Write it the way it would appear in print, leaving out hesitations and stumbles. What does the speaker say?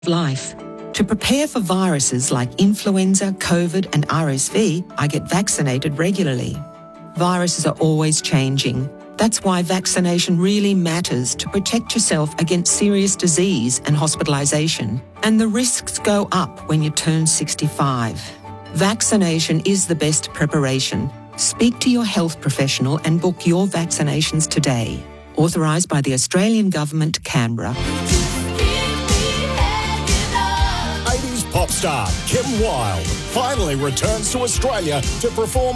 life. To prepare for viruses like influenza, COVID, and RSV, I get vaccinated regularly. Viruses are always changing. That's why vaccination really matters to protect yourself against serious disease and hospitalisation. And the risks go up when you turn 65. Vaccination is the best preparation. Speak to your health professional and book your vaccinations today. Authorised by the Australian Government, Canberra. 80s pop star Kim Wilde finally returns to Australia to perform